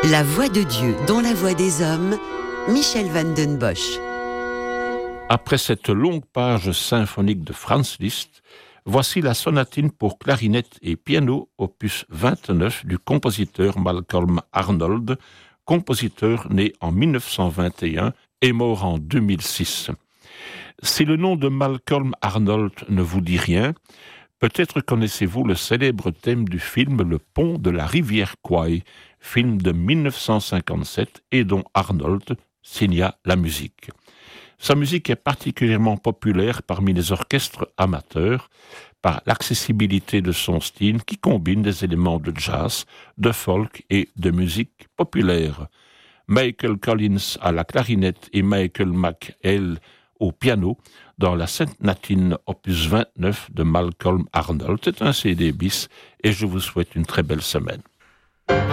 La voix de Dieu dans la voix des hommes, Michel van den Bosch. Après cette longue page symphonique de Franz Liszt, voici la sonatine pour clarinette et piano, opus 29 du compositeur Malcolm Arnold, compositeur né en 1921 et mort en 2006. Si le nom de Malcolm Arnold ne vous dit rien, peut-être connaissez-vous le célèbre thème du film Le pont de la rivière Kwai, film de 1957 et dont Arnold signa la musique. Sa musique est particulièrement populaire parmi les orchestres amateurs par l'accessibilité de son style qui combine des éléments de jazz, de folk et de musique populaire. Michael Collins à la clarinette et Michael McHale au piano dans la sonatine opus 29 de Malcolm Arnold. C'est un CD bis et je vous souhaite une très belle semaine.